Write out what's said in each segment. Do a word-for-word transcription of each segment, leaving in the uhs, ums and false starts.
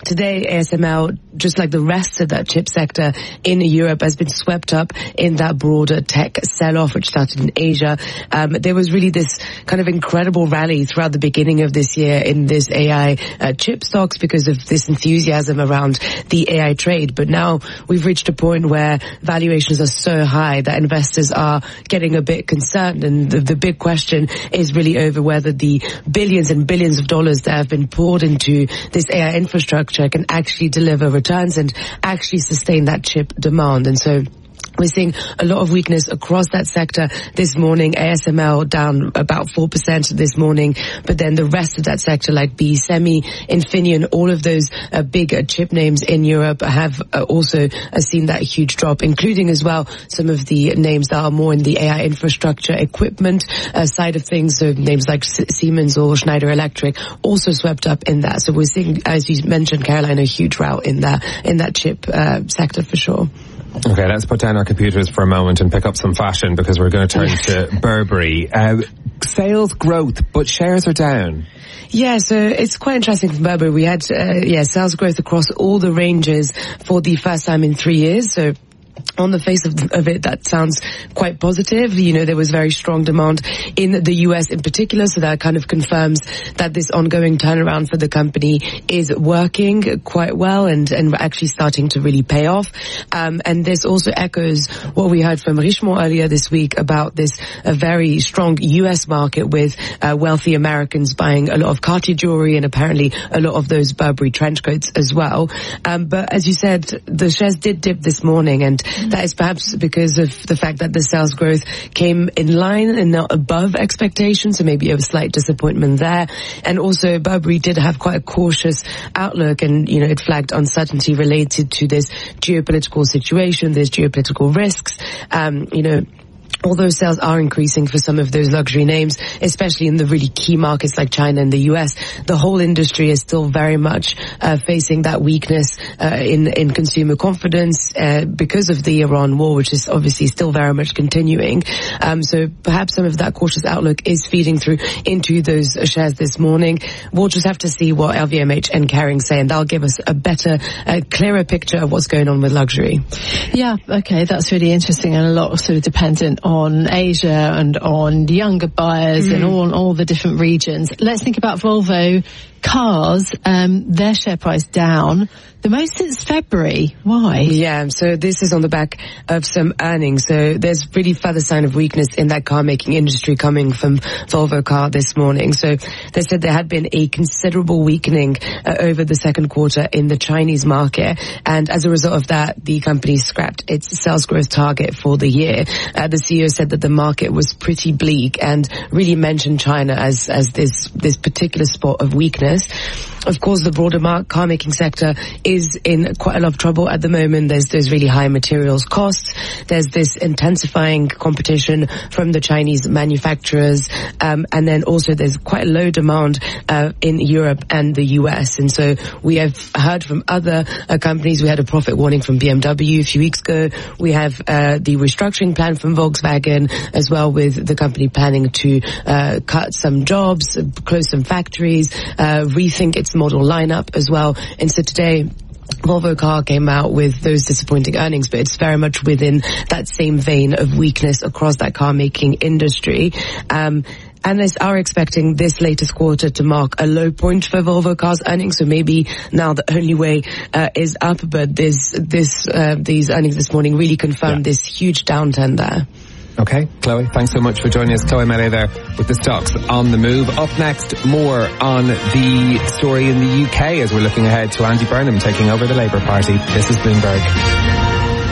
today A S M L, just like the rest of that chip sector in Europe, has been swept up in that broader tech sell-off which started in Asia. Um, there was really this kind of incredible rally throughout the beginning of this year in this A I uh, chip stocks because of this enthusiasm around the A I trade. But now we've reached a point where valuations are so high that investors are getting a bit concerned, and the, the big question is really over whether the billions and billions of dollars that have been poured into this A I infrastructure can actually deliver returns and actually sustain that chip demand. And so we're seeing a lot of weakness across that sector this morning. A S M L down about four percent this morning, but then the rest of that sector like B Semi, Infineon, all of those uh, big uh, chip names in Europe have uh, also uh, seen that huge drop, including as well some of the names that are more in the A I infrastructure equipment uh, side of things. So names like S- Siemens or Schneider Electric also swept up in that. So we're seeing, as you mentioned, Caroline, a huge rout in that, in that chip uh, sector for sure. Okay, let's put down our computers for a moment and pick up some fashion because we're going to turn to Burberry. Uh, sales growth, but shares are down. Yeah, so it's quite interesting for Burberry. We had, uh, yeah, sales growth across all the ranges for the first time in three years. So on the face of, of it, that sounds quite positive. You know, there was very strong demand in the U S in particular, so that kind of confirms that this ongoing turnaround for the company is working quite well and, and actually starting to really pay off. Um, and this also echoes what we heard from Richemont earlier this week about this a very strong U S market with uh, wealthy Americans buying a lot of Cartier jewelry and apparently a lot of those Burberry trench coats as well. Um, but as you said, the shares did dip this morning, and that is perhaps because of the fact that the sales growth came in line and not above expectations, so maybe a slight disappointment there. And also Burberry did have quite a cautious outlook, and, you know, it flagged uncertainty related to this geopolitical situation, there's geopolitical risks, um, you know, although sales are increasing for some of those luxury names, especially in the really key markets like China and the U S, the whole industry is still very much uh, facing that weakness uh, in, in consumer confidence uh, because of the Iran war, which is obviously still very much continuing. Um, so perhaps some of that cautious outlook is feeding through into those shares this morning. We'll just have to see what L V M H and Kering say, and that'll give us a better, uh, clearer picture of what's going on with luxury. Yeah, okay, that's really interesting, and a lot sort of dependent on on Asia and on younger buyers mm. and all all the different regions. Let's think about Volvo Cars. Um, their share price down the most since February. Why? Yeah, so this is on the back of some earnings. So there's really further sign of weakness in that car making industry coming from Volvo Car this morning. So they said there had been a considerable weakening uh, over the second quarter in the Chinese market, and as a result of that, the company scrapped its sales growth target for the year. Uh, the C E O said that the market was pretty bleak and really mentioned China as as this this particular spot of weakness. Of course, the broader mar- car making sector is in quite a lot of trouble at the moment. There's there's really high materials costs. There's this intensifying competition from the Chinese manufacturers, um, and then also there's quite a low demand uh, in Europe and the U S. And so we have heard from other uh, companies. We had a profit warning from B M W a few weeks ago. We have uh, the restructuring plan from Volkswagen as well, with the company planning to uh, cut some jobs, close some factories, uh, rethink its model lineup as well. And so today, Volvo Car came out with those disappointing earnings, but it's very much within that same vein of weakness across that car making industry. Um, Analysts are expecting this latest quarter to mark a low point for Volvo Cars earnings, so maybe now the only way uh, is up, but this, this, uh, these earnings this morning really confirmed yeah. this huge downturn there. Okay, Chloe, thanks so much for joining us. Chloe Meadow there with the stocks on the move. Up next, more on the story in the U K as we're looking ahead to Andy Burnham taking over the Labour Party. This is Bloomberg.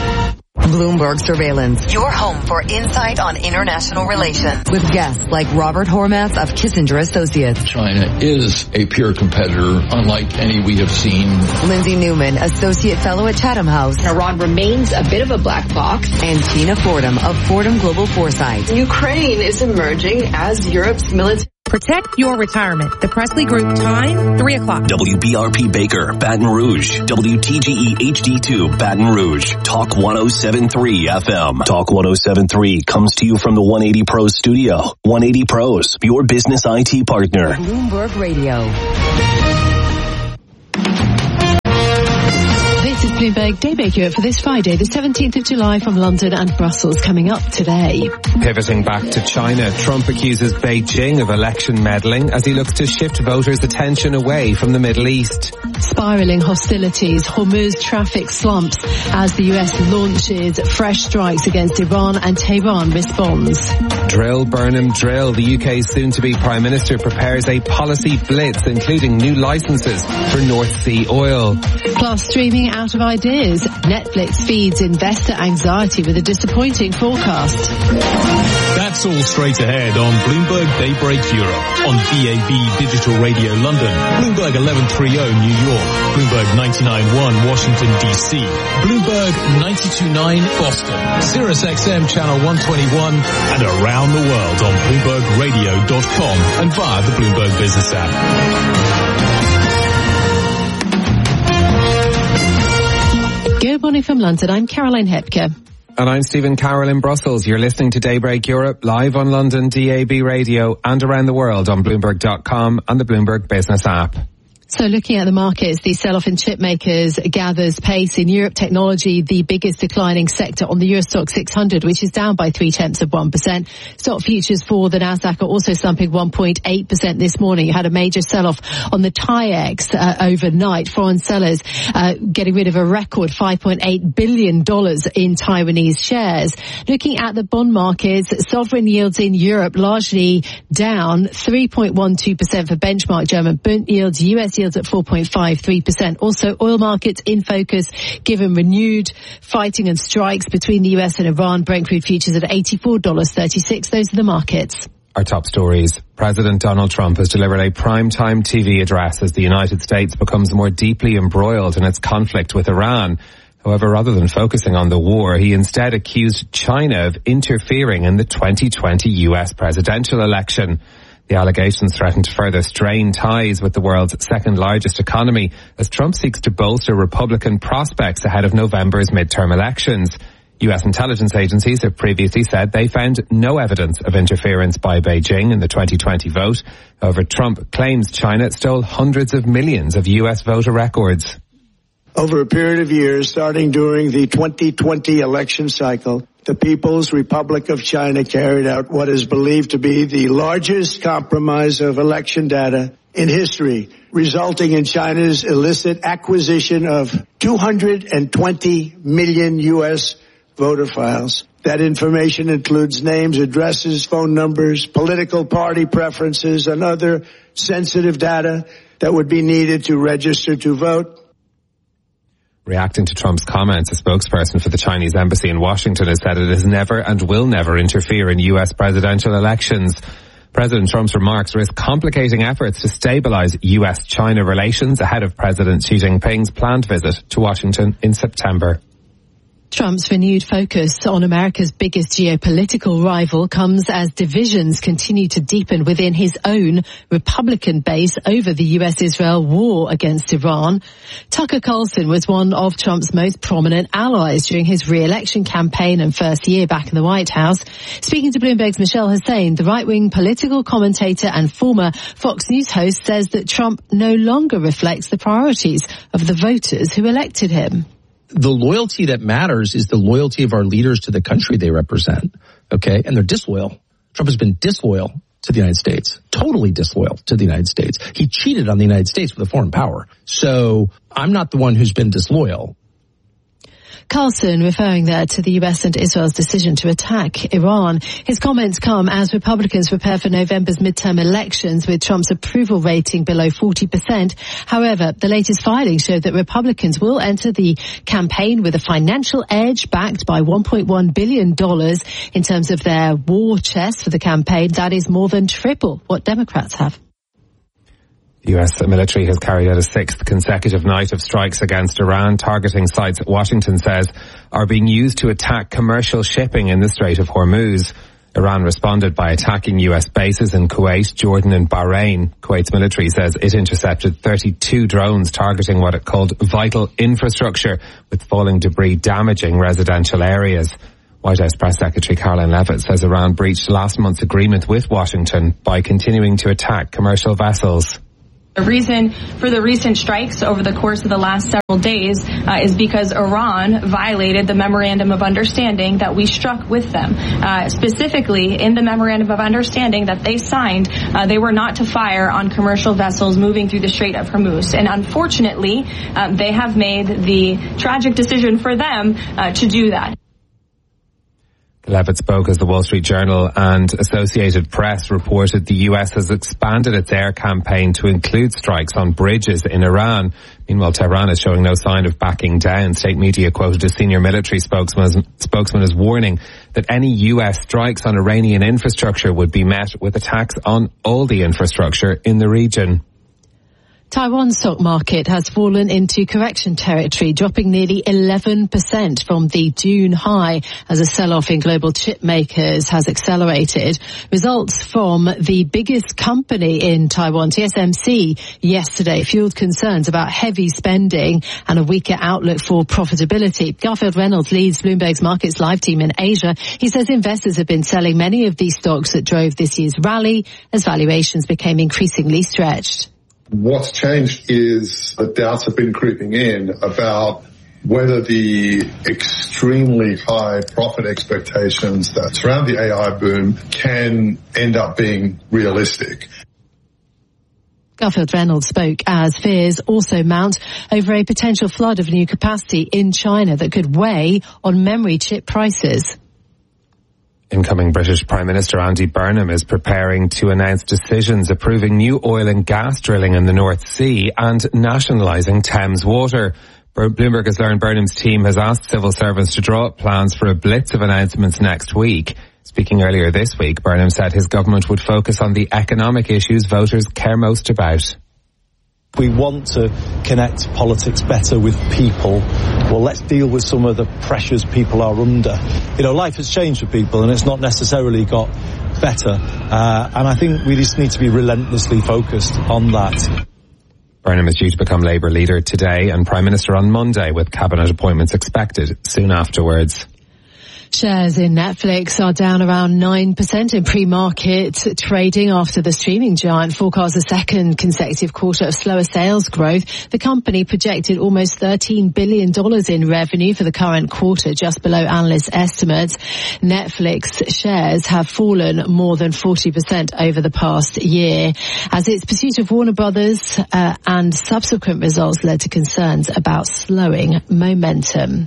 Bloomberg Surveillance. Your home for insight on international relations. With guests like Robert Hormats of Kissinger Associates. China is a peer competitor, unlike any we have seen. Lindsay Newman, Associate Fellow at Chatham House. Iran remains a bit of a black box. And Tina Fordham of Fordham Global Foresight. Ukraine is emerging as Europe's military. Protect your retirement. The Presley Group time, three o'clock. W B R P Baker, Baton Rouge. W T G E H D two, Baton Rouge. Talk one oh seven point three F M. Talk one oh seven point three comes to you from the one eighty Pros studio. one eighty Pros, your business I T partner. Bloomberg Radio. Bloomberg Daybreak Europe for this Friday, the seventeenth of July from London and Brussels, coming up today. Pivoting back to China, Trump accuses Beijing of election meddling as he looks to shift voters' attention away from the Middle East. Spiralling hostilities, Hormuz traffic slumps as the U S launches fresh strikes against Iran and Tehran responds. Drill, Burnham, drill. The U K's soon-to-be Prime Minister prepares a policy blitz, including new licenses for North Sea oil. Plus, streaming out of ideas. Netflix feeds investor anxiety with a disappointing forecast. That's all straight ahead on Bloomberg Daybreak Europe, on D A B Digital Radio London, Bloomberg eleven thirty New York, Bloomberg ninety-nine point one Washington D C, Bloomberg ninety-two point nine Boston, Sirius X M Channel one twenty-one, and around the world on Bloomberg Radio dot com and via the Bloomberg Business app. Good morning from London. I'm Caroline Hepker. And I'm Stephen Carroll in Brussels. You're listening to Daybreak Europe live on London D A B Radio and around the world on Bloomberg dot com and the Bloomberg Business app. So looking at the markets, the sell-off in chip makers gathers pace. In Europe, technology, the biggest declining sector on the Eurostoxx six hundred, which is down by three-tenths of one percent. Stock futures for the Nasdaq are also slumping one point eight percent this morning. You had a major sell-off on the TAIEX uh, overnight. Foreign sellers uh, getting rid of a record five point eight billion dollars in Taiwanese shares. Looking at the bond markets, sovereign yields in Europe largely down three point one two percent for benchmark German bond yields, U S yields at four point five three percent. Also, oil markets in focus given renewed fighting and strikes between the U S and Iran. Brent crude futures at eighty-four dollars and thirty-six cents. Those are the markets. Our top stories. President Donald Trump has delivered a primetime T V address as the United States becomes more deeply embroiled in its conflict with Iran. However, rather than focusing on the war, he instead accused China of interfering in the twenty twenty U S presidential election. The allegations threaten to further strain ties with the world's second largest economy as Trump seeks to bolster Republican prospects ahead of November's midterm elections. U S intelligence agencies have previously said they found no evidence of interference by Beijing in the twenty twenty vote. However, Trump claims China stole hundreds of millions of U S voter records. Over a period of years, starting during the twenty twenty election cycle, the People's Republic of China carried out what is believed to be the largest compromise of election data in history, resulting in China's illicit acquisition of two hundred twenty million U S voter files. That information includes names, addresses, phone numbers, political party preferences, and other sensitive data that would be needed to register to vote. Reacting to Trump's comments, a spokesperson for the Chinese embassy in Washington has said it has never and will never interfere in U S presidential elections. President Trump's remarks risk complicating efforts to stabilize U S China relations ahead of President Xi Jinping's planned visit to Washington in September. Trump's renewed focus on America's biggest geopolitical rival comes as divisions continue to deepen within his own Republican base over the U S-Israel war against Iran. Tucker Carlson was one of Trump's most prominent allies during his re-election campaign and first year back in the White House. Speaking to Bloomberg's Michelle Hussein, the right-wing political commentator and former Fox News host says that Trump no longer reflects the priorities of the voters who elected him. The loyalty that matters is the loyalty of our leaders to the country they represent, okay? And they're disloyal. Trump has been disloyal to the United States, totally disloyal to the United States. He cheated on the United States with a foreign power. So I'm not the one who's been disloyal. Carlson referring there to the U S and Israel's decision to attack Iran. His comments come as Republicans prepare for November's midterm elections with Trump's approval rating below forty percent. However, the latest filings show that Republicans will enter the campaign with a financial edge backed by one point one billion dollars in terms of their war chest for the campaign. That is more than triple what Democrats have. The U S military has carried out a sixth consecutive night of strikes against Iran, targeting sites Washington says are being used to attack commercial shipping in the Strait of Hormuz. Iran responded by attacking U S bases in Kuwait, Jordan and Bahrain. Kuwait's military says it intercepted thirty-two drones targeting what it called vital infrastructure, with falling debris damaging residential areas. White House Press Secretary Caroline Leavitt says Iran breached last month's agreement with Washington by continuing to attack commercial vessels. The reason for the recent strikes over the course of the last several days uh, is because Iran violated the Memorandum of Understanding that we struck with them. Uh, specifically, in the Memorandum of Understanding that they signed, uh, they were not to fire on commercial vessels moving through the Strait of Hormuz. And unfortunately, uh, they have made the tragic decision for them uh, to do that. Levitt spoke as the Wall Street Journal and Associated Press reported the U S has expanded its air campaign to include strikes on bridges in Iran. Meanwhile, Tehran is showing no sign of backing down. State media quoted a senior military spokesman, spokesman as warning that any U S strikes on Iranian infrastructure would be met with attacks on all the infrastructure in the region. Taiwan's stock market has fallen into correction territory, dropping nearly eleven percent from the June high as a sell-off in global chip makers has accelerated. Results from the biggest company in Taiwan, T S M C, yesterday fueled concerns about heavy spending and a weaker outlook for profitability. Garfield Reynolds leads Bloomberg's Markets Live team in Asia. He says investors have been selling many of these stocks that drove this year's rally as valuations became increasingly stretched. What's changed is the doubts have been creeping in about whether the extremely high profit expectations that surround the A I boom can end up being realistic. Garfield Reynolds spoke as fears also mount over a potential flood of new capacity in China that could weigh on memory chip prices. Incoming British Prime Minister Andy Burnham is preparing to announce decisions approving new oil and gas drilling in the North Sea and nationalising Thames Water. Bloomberg has learned Burnham's team has asked civil servants to draw up plans for a blitz of announcements next week. Speaking earlier this week, Burnham said his government would focus on the economic issues voters care most about. We want to connect politics better with people. Well, let's deal with some of the pressures people are under. You know, life has changed for people and it's not necessarily got better. Uh, and I think we just need to be relentlessly focused on that. Burnham is due to become Labour leader today and Prime Minister on Monday, with cabinet appointments expected soon afterwards. Shares in Netflix are down around nine percent in pre-market trading after the streaming giant forecasts a second consecutive quarter of slower sales growth. The company projected almost thirteen billion dollars in revenue for the current quarter, just below analyst estimates. Netflix shares have fallen more than forty percent over the past year as its pursuit of Warner Brothers uh, and subsequent results led to concerns about slowing momentum.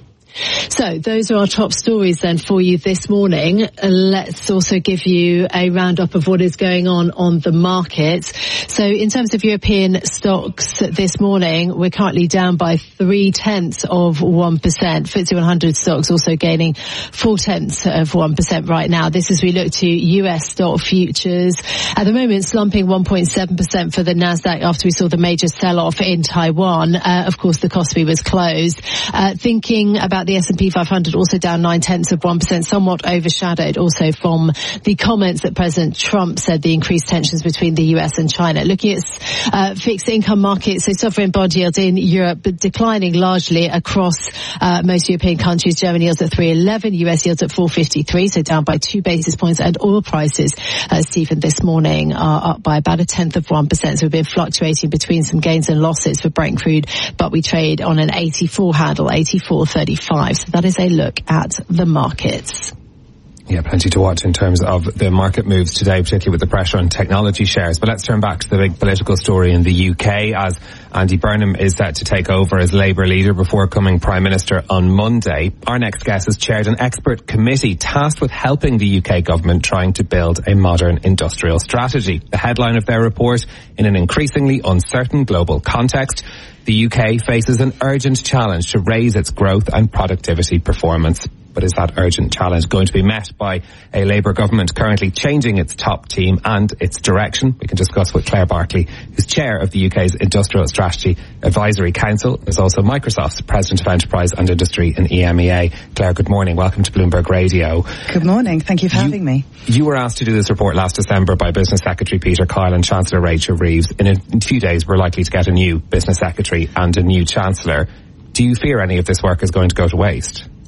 So those are our top stories then for you this morning. Let's also give you a roundup of what is going on on the markets. So in terms of European stocks this morning, we're currently down by three tenths of one percent. F T S E one hundred stocks also gaining four tenths of one percent right now. This as we look to U S stock futures. At the moment, slumping one point seven percent for the Nasdaq after we saw the major sell-off in Taiwan. Uh, of course, the Kospi was closed. Uh, thinking about the S and P five hundred also down nine tenths of one percent, somewhat overshadowed also from the comments that President Trump said the increased tensions between the U S and China. Looking at uh, fixed income markets, so sovereign bond yields in Europe but declining largely across uh, most European countries. Germany yields at three eleven, U S yields at four fifty-three, so down by two basis points. And oil prices, uh, Stephen, this morning are up by about a tenth of one percent. So we've been fluctuating between some gains and losses for Brent crude, but we trade on an eighty-four handle, eighty-four thirty-five. So that is a look at the markets. Yeah, plenty to watch in terms of the market moves today, particularly with the pressure on technology shares. But let's turn back to the big political story in the U K, as Andy Burnham is set to take over as Labour leader before becoming Prime Minister on Monday. Our next guest has chaired an expert committee tasked with helping the U K government trying to build a modern industrial strategy. The headline of their report: in an increasingly uncertain global context, the U K faces an urgent challenge to raise its growth and productivity performance. But is that urgent challenge going to be met by a Labour government currently changing its top team and its direction? We can discuss with Claire Barkley, who's chair of the U K's Industrial Strategy Advisory Council. There's also Microsoft's President of Enterprise and Industry in E M E A. Claire, good morning. Welcome to Bloomberg Radio. Good morning. Thank you for you, having me. You were asked to do this report last December by Business Secretary Peter Kyle and Chancellor Rachel Reeves. In a, in a few days, we're likely to get a new Business Secretary and a new Chancellor. Do you fear any of this work is going to go to waste?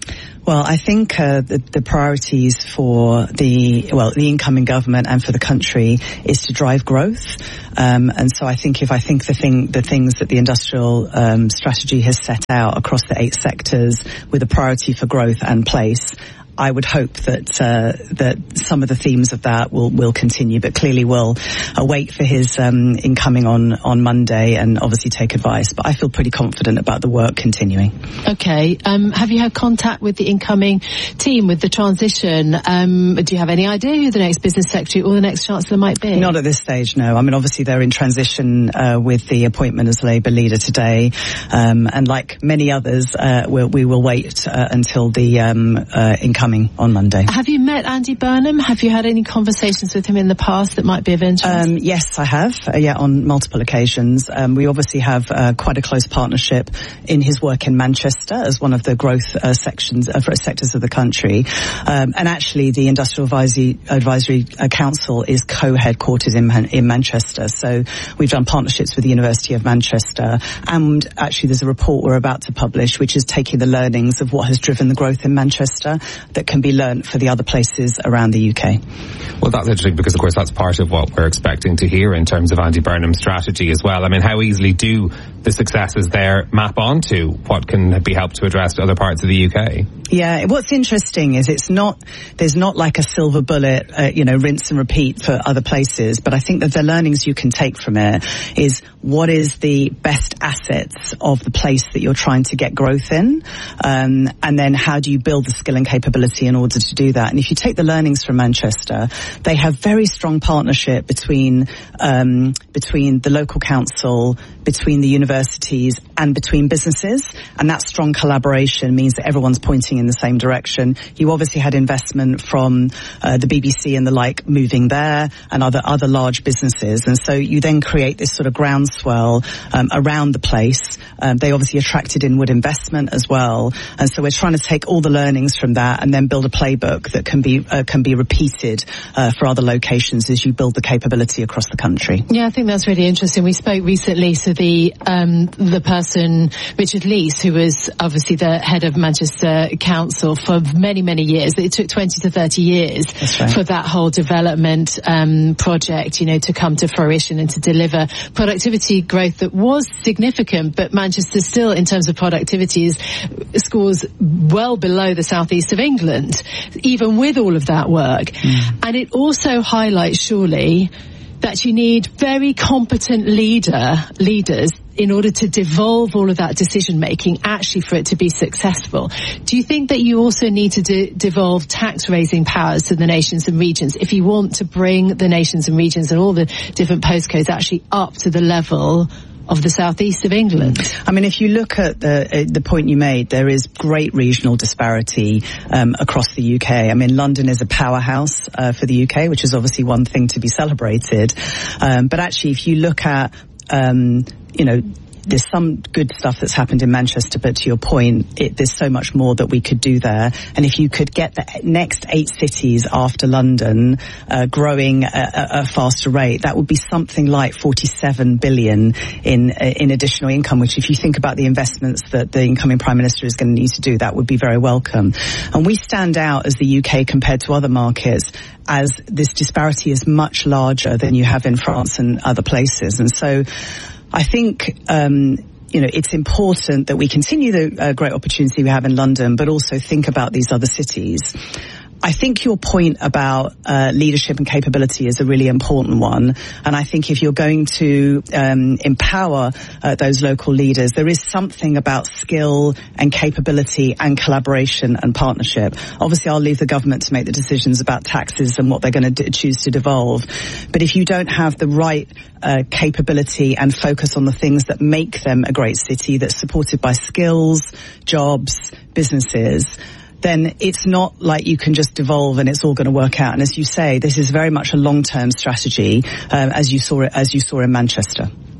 Well, I think uh, the, the priorities for the, well, the incoming government and for the country is to drive growth. Um, and so I think if I think the thing, the things that the industrial um, strategy has set out across the eight sectors with a priority for growth and place, I would hope that uh, that some of the themes of that will, will continue, but clearly we'll uh, wait for his um, incoming on, on Monday and obviously take advice. But I feel pretty confident about the work continuing. Okay. Um, have you had contact with the incoming team with the transition? Um, do you have any idea who the next business secretary or the next chancellor might be? Not at this stage, no. I mean, obviously they're in transition uh, with the appointment as Labour leader today. Um, and like many others, uh, we'll, we will wait uh, until the um, uh, incoming on Monday. Have you met Andy Burnham? Have you had any conversations with him in the past that might be of interest? Um, yes, I have. Uh, yeah, on multiple occasions. Um, we obviously have uh, quite a close partnership in his work in Manchester as one of the growth uh, sections, uh, sectors of the country. Um, and actually, the Industrial Advisory, Advisory uh, Council is co-headquartered in, Man- in Manchester. So we've done partnerships with the University of Manchester. And actually, there's a report we're about to publish, which is taking the learnings of what has driven the growth in Manchester that can be learnt for the other places around the U K. Well, that's interesting because, of course, that's part of what we're expecting to hear in terms of Andy Burnham's strategy as well. I mean, how easily do the successes there map onto what can be helped to address other parts of the U K? Yeah, what's interesting is it's not, there's not like a silver bullet, uh, you know, rinse and repeat for other places, but I think that the learnings you can take from it is what is the best assets of the place that you're trying to get growth in, um, and then how do you build the skill and capability in order to do that. And if you take the learnings from Manchester, they have very strong partnership between um, between the local council, between the universities and between businesses, and that strong collaboration means that everyone's pointing in the same direction. You obviously had investment from uh, the B B C and the like moving there and other other large businesses, and so you then create this sort of groundswell um, around the place. Um, they obviously attracted inward investment as well, and so we're trying to take all the learnings from that and then build a playbook that can be uh, can be repeated uh, for other locations as you build the capability across the country. Yeah, I think that's really interesting. We spoke recently to the um, the person, Richard Leese, who was obviously the head of Manchester Council for many, many years. It took twenty to thirty years right. for that whole development um, project, you know, to come to fruition and to deliver productivity growth that was significant, but Manchester still, in terms of productivity, is, scores well below the southeast of England, even with all of that work. Mm. And it also highlights, surely, that you need very competent leader leaders in order to devolve all of that decision making, actually for it to be successful. Do you think that you also need to de- devolve tax raising powers to the nations and regions if you want to bring the nations and regions and all the different postcodes actually up to the level of the southeast of England? I mean, if you look at the uh, the point you made, there is great regional disparity um, across the U K. I mean, London is a powerhouse uh, for the U K, which is obviously one thing to be celebrated. Um, but actually, if you look at, um, you know, there's some good stuff that's happened in Manchester, but to your point, it, there's so much more that we could do there. And if you could get the next eight cities after London uh, growing at a, a faster rate, that would be something like forty-seven billion in in additional income, which if you think about the investments that the incoming Prime Minister is going to need to do, that would be very welcome. And we stand out as the U K compared to other markets, as this disparity is much larger than you have in France and other places. And so I think, um, you know, it's important that we continue the uh, great opportunity we have in London, but also think about these other cities. I think your point about uh, leadership and capability is a really important one. And I think if you're going to um, empower uh, those local leaders, there is something about skill and capability and collaboration and partnership. Obviously, I'll leave the government to make the decisions about taxes and what they're going to d- choose to devolve. But if you don't have the right uh, capability and focus on the things that make them a great city, that's supported by skills, jobs, businesses, then it's not like you can just devolve and it's all going to work out. And as you say, this is very much a long-term strategy, um, as you saw it, as you saw in Manchester.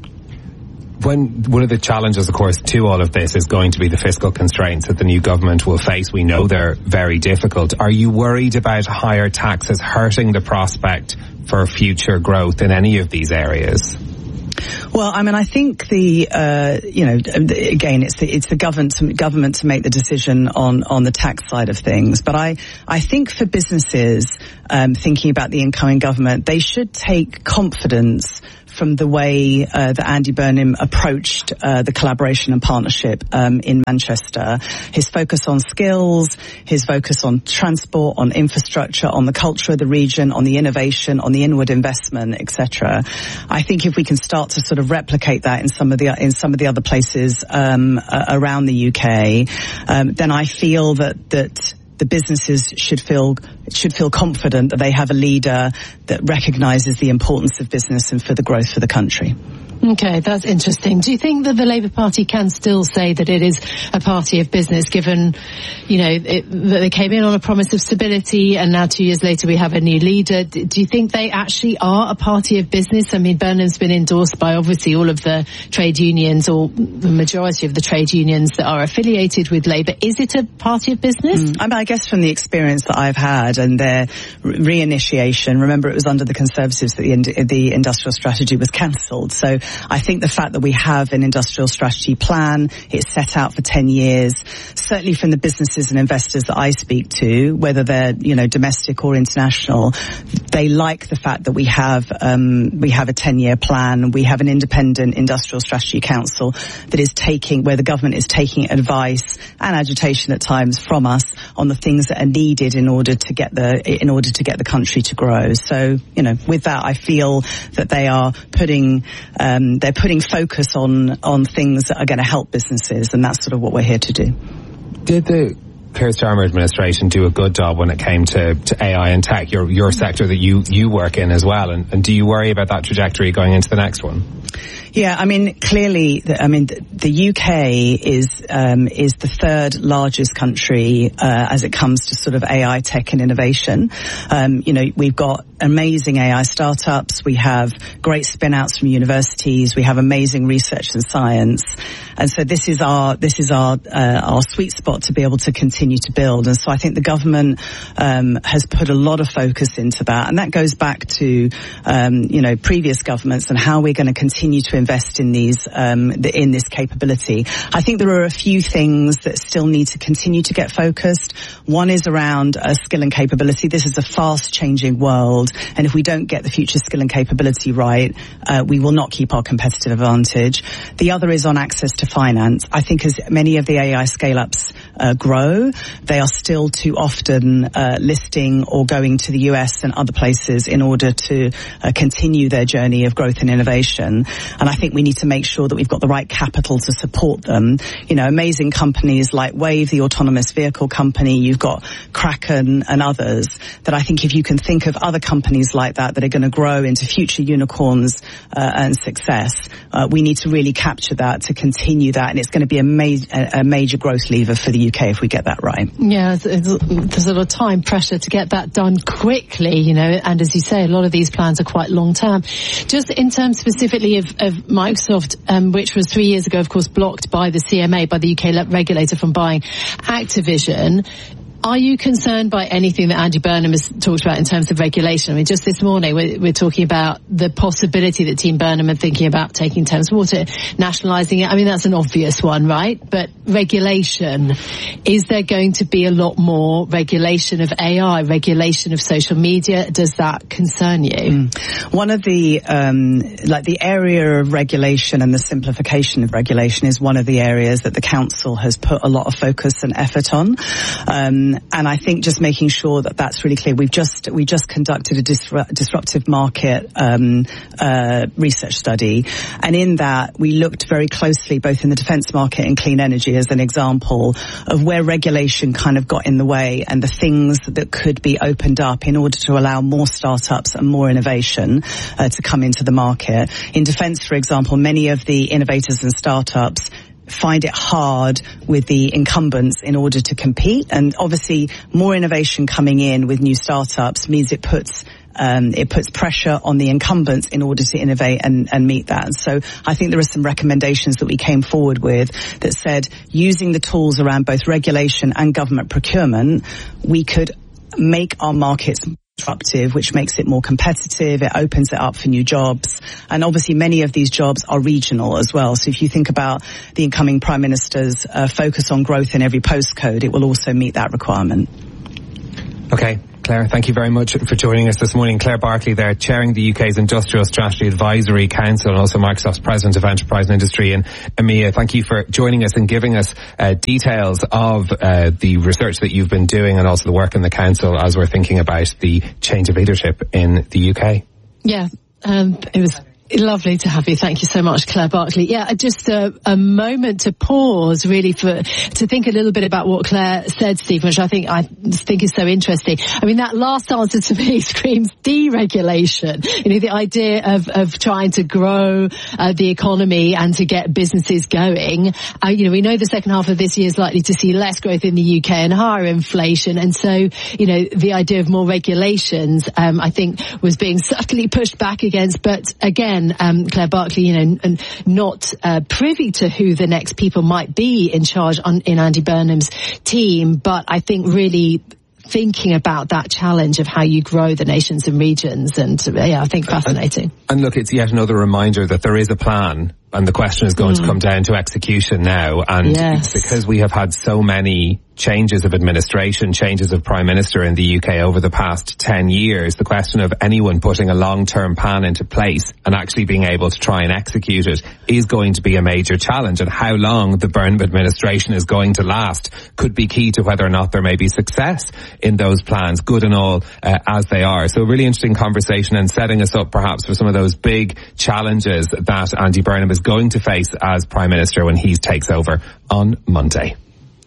When one of the challenges, of course, to all of this is going to be the fiscal constraints that the new government will face. We know they're very difficult. Are you worried about higher taxes hurting the prospect for future growth in any of these areas? Well, I mean, I think the, uh, you know, again, it's the, it's the government to, government to make the decision on, on the tax side of things. But I, I think for businesses, um, thinking about the incoming government, they should take confidence from the way uh, that Andy Burnham approached uh, the collaboration and partnership um, in Manchester. His focus on skills, his focus on transport, on infrastructure, on the culture of the region, on the innovation, on the inward investment, et cetera. I think if we can start to sort of replicate that in some of the in some of the other places um, uh, around the U K, um, then I feel that that. the businesses should feel should feel confident that they have a leader that recognises the importance of business and for the growth for the country. Okay, that's interesting. Do you think that the Labour Party can still say that it is a party of business, given, you know, it, that they came in on a promise of stability and now two years later we have a new leader? Do you think they actually are a party of business? I mean, Burnham's been endorsed by obviously all of the trade unions, or the majority of the trade unions that are affiliated with Labour. Is it a party of business? Mm. I mean, I guess from the experience that I've had and their reinitiation, remember it was under the Conservatives that the, the industrial strategy was cancelled. So I think the fact that we have an industrial strategy plan, it's set out for ten years, certainly from the businesses and investors that I speak to, whether they're, you know, domestic or international, they like the fact that we have, um, we have a ten year plan. We have an independent industrial strategy council that is taking, where the government is taking advice and agitation at times from us on the things that are needed in order to get the, in order to get the country to grow. So, you know, with that, I feel that they are putting, um, they're putting focus on, on things that are going to help businesses, and that's sort of what we're here to do. Did the Keir Starmer administration do a good job when it came to, to A I and tech, your your sector that you, you work in as well? And, and do you worry about that trajectory going into the next one? Yeah, I mean, clearly, the, I mean, the, the U K is um, is the third largest country uh, as it comes to sort of A I tech and innovation. Um, you know, we've got amazing A I startups. We have great spin-outs from universities. We have amazing research and science. And so this is our this is our uh, our sweet spot to be able to continue to build. And so I think the government um, has put a lot of focus into that, and that goes back to um, you know previous governments and how we're going to continue to invest in these um, the, in this capability. I think there are a few things that still need to continue to get focused. One is around uh, skill and capability. This is a fast-changing world, and if we don't get the future skill and capability right, uh, we will not keep our competitive advantage. The other is on access to finance. I think as many of the A I scale-ups uh, grow, they are still too often uh, listing or going to the U S and other places in order to uh, continue their journey of growth and innovation. And I think we need to make sure that we've got the right capital to support them. You know, amazing companies like Wave, the autonomous vehicle company, you've got Kraken and others, that I think if you can think of other companies like that that are going to grow into future unicorns uh, and success, uh, we need to really capture that to continue that, and it's going to be a, ma- a major growth lever for the U K if we get that right. Yeah, there's a lot of time pressure to get that done quickly, you know, and as you say, a lot of these plans are quite long term. Just in terms specifically of, of Microsoft, um, which was three years ago, of course, blocked by the C M A, by the U K regulator, from buying Activision. Are you concerned by anything that Andy Burnham has talked about in terms of regulation? I mean, just this morning we're, we're talking about the possibility that Team Burnham are thinking about taking Thames Water, nationalising it. I mean, that's an obvious one, right? But regulation, is there going to be a lot more regulation of A I, regulation of social media? Does that concern you? Mm. One of the, um, like the area of regulation and the simplification of regulation is one of the areas that the Council has put a lot of focus and effort on. Um, And I think just making sure that that's really clear. We've just we just conducted a disru- disruptive market um, uh, research study, and in that we looked very closely, both in the defence market and clean energy, as an example of where regulation kind of got in the way and the things that could be opened up in order to allow more startups and more innovation uh, to come into the market. In defence, for example, many of the innovators and startups find it hard with the incumbents in order to compete, and obviously more innovation coming in with new startups means it puts um, it puts pressure on the incumbents in order to innovate and, and meet that. So I think there are some recommendations that we came forward with that said, using the tools around both regulation and government procurement, we could make our markets disruptive, which makes it more competitive. It opens it up for new jobs. And obviously many of these jobs are regional as well. So if you think about the incoming Prime Minister's uh, focus on growth in every postcode, it will also meet that requirement. Okay. Claire, thank you very much for joining us this morning. Claire Barkley there, chairing the U K's Industrial Strategy Advisory Council and also Microsoft's President of Enterprise and Industry in EMEA. Thank you for joining us and giving us uh, details of uh, the research that you've been doing and also the work in the Council as we're thinking about the change of leadership in the U K. Yeah, um, it was lovely to have you. Thank you so much, Claire Barkley. Yeah, just a, a moment to pause, really, for to think a little bit about what Claire said, Stephen, which I think I think is so interesting. I mean, that last answer to me screams deregulation. You know, the idea of of trying to grow uh, the economy and to get businesses going. Uh, you know, we know the second half of this year is likely to see less growth in the U K and higher inflation, and so you know, the idea of more regulations, um, I think, was being subtly pushed back against, but again. Um, Claire Barkley, you know, and not uh, privy to who the next people might be in charge on, in Andy Burnham's team, but I think really thinking about that challenge of how you grow the nations and regions, and yeah, I think fascinating. And, and look, it's yet another reminder that there is a plan, and the question is going mm. to come down to execution now. And yes. because we have had so many changes of administration, changes of Prime Minister in the U K over the past ten years, the question of anyone putting a long-term plan into place and actually being able to try and execute it is going to be a major challenge. And how long the Burnham administration is going to last could be key to whether or not there may be success in those plans, good and all uh, as they are. So a really interesting conversation and setting us up perhaps for some of those big challenges that Andy Burnham is going to face as Prime Minister when he takes over on Monday.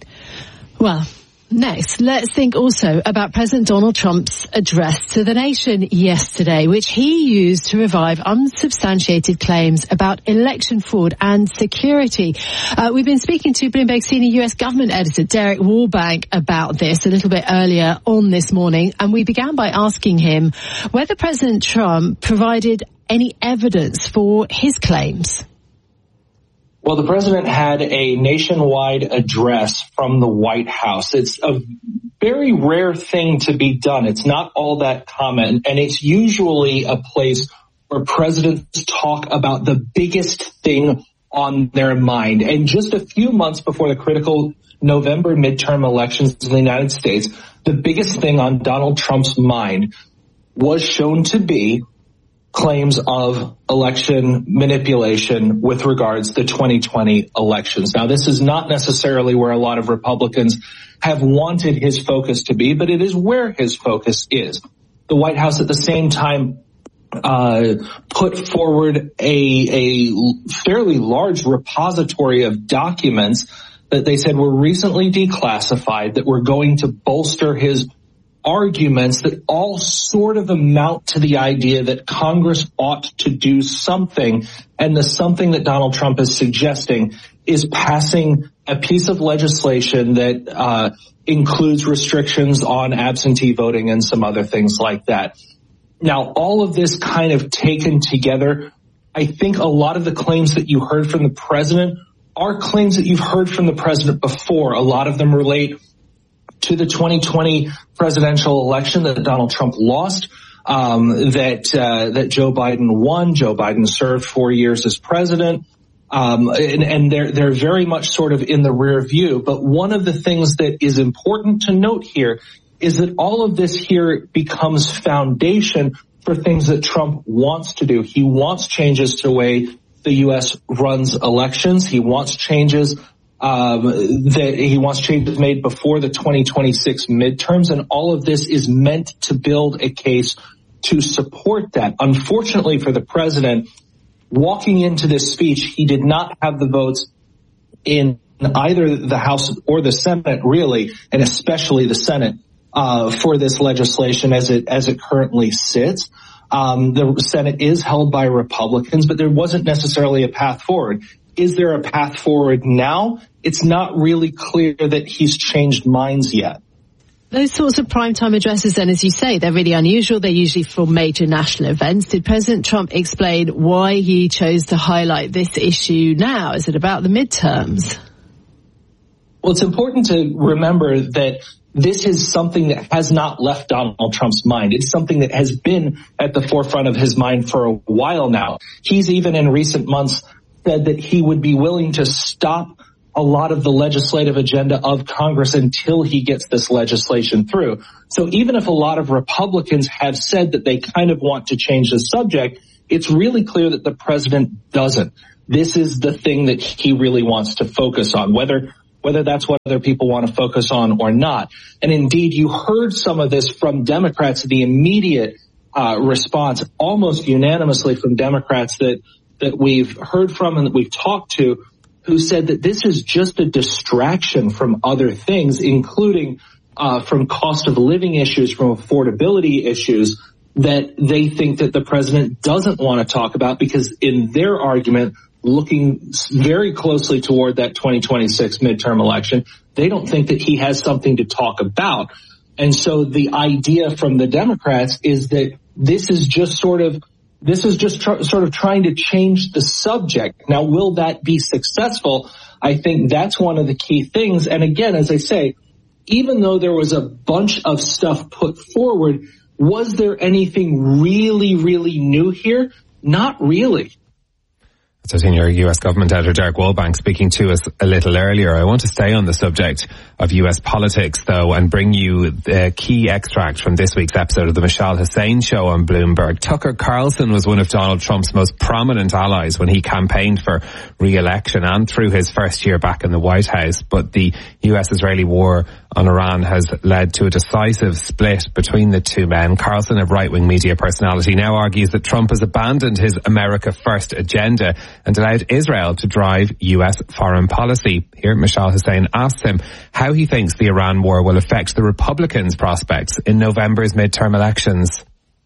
Well, next, let's think also about President Donald Trump's address to the nation yesterday, which he used to revive unsubstantiated claims about election fraud and security. Uh, we've been speaking to Bloomberg senior U S government editor Derek Warbank about this a little bit earlier on this morning, and we began by asking him whether President Trump provided any evidence for his claims. Well, the president had a nationwide address from the White House. It's a very rare thing to be done. It's not all that common, and it's usually a place where presidents talk about the biggest thing on their mind. And just a few months before the critical November midterm elections in the United States, the biggest thing on Donald Trump's mind was shown to be claims of election manipulation with regards to the twenty twenty elections. Now, this is not necessarily where a lot of Republicans have wanted his focus to be, but it is where his focus is. The White House at the same time uh put forward a, a fairly large repository of documents that they said were recently declassified that were going to bolster his arguments that all sort of amount to the idea that Congress ought to do something, and the something that Donald Trump is suggesting is passing a piece of legislation that uh includes restrictions on absentee voting and some other things like that. Now, all of this kind of taken together, I think a lot of the claims that you heard from the president are claims that you've heard from the president before. A lot of them relate to the twenty twenty presidential election that Donald Trump lost, um, that uh, that Joe Biden won. Joe Biden served four years as president, um, and, and they're they're very much sort of in the rear view. But one of the things that is important to note here is that all of this here becomes foundation for things that Trump wants to do. He wants changes to the way the U S runs elections. He wants changes Um, that he wants changes made before the twenty twenty-six midterms, and all of this is meant to build a case to support that. Unfortunately for the president, walking into this speech, he did not have the votes in either the House or the Senate, really, and especially the Senate, uh, for this legislation as it as it currently sits. Um, the Senate is held by Republicans, but there wasn't necessarily a path forward. Is there a path forward now? It's not really clear that he's changed minds yet. Those sorts of primetime addresses, then, as you say, they're really unusual. They're usually for major national events. Did President Trump explain why he chose to highlight this issue now? Is it about the midterms? Well, Well, it's important to remember that this is something that has not left Donald Trump's mind. It's something that has been at the forefront of his mind for a while now. He's even in recent months said that he would be willing to stop a lot of the legislative agenda of Congress until he gets this legislation through. So even if a lot of Republicans have said that they kind of want to change the subject, it's really clear that the president doesn't. This is the thing that he really wants to focus on, whether whether that's what other people want to focus on or not. And indeed, you heard some of this from Democrats, the immediate uh, response, almost unanimously from Democrats that that we've heard from and that we've talked to, who said that this is just a distraction from other things, including uh, from cost of living issues, from affordability issues that they think that the president doesn't want to talk about, because in their argument, looking very closely toward that twenty twenty-six midterm election, they don't think that he has something to talk about. And so the idea from the Democrats is that this is just sort of This is just tr- sort of trying to change the subject. Now, will that be successful? I think that's one of the key things. And again, as I say, even though there was a bunch of stuff put forward, was there anything really, really new here? Not really. So senior U S government editor Derek Wallbank speaking to us a little earlier. I want to stay on the subject of U S politics, though, and bring you the key extract from this week's episode of the Mishal Hussain Show on Bloomberg. Tucker Carlson was one of Donald Trump's most prominent allies when he campaigned for re-election and through his first year back in the White House. But the U S-Israeli war on Iran has led to a decisive split between the two men. Carlson, a right-wing media personality, now argues that Trump has abandoned his America First agenda and allowed Israel to drive U S foreign policy. Here, Mishal Hussain asks him how he thinks the Iran war will affect the Republicans' prospects in November's midterm elections.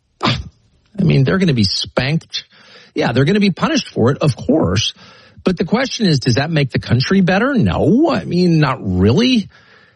I mean, they're going to be spanked. Yeah, they're going to be punished for it, of course. But the question is, does that make the country better? No, I mean, not really.